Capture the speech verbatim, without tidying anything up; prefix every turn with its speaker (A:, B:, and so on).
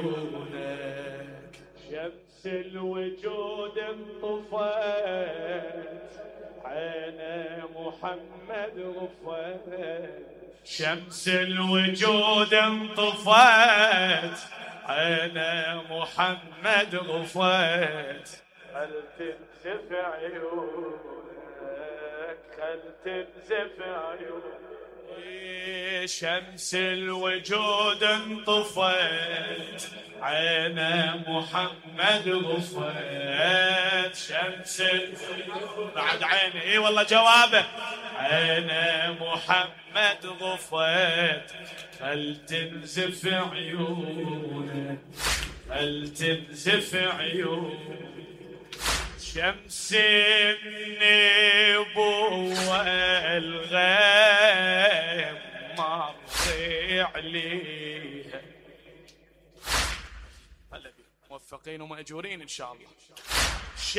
A: شمس الوجود انطفت عين محمد غفت. شمس الوجود انطفت عين محمد غفت. خل تنزف عيونك خل تنزف عيونك. شمس الوجود انطفت عين محمد غفت. شمس الوجود بعد عيني اي والله جوابه. عين محمد غفت خل تنزف عيونك خل تنزف عيونك. شمس النبوة الغيب مرضي عليها. موفقين ومأجورين إن شاء الله.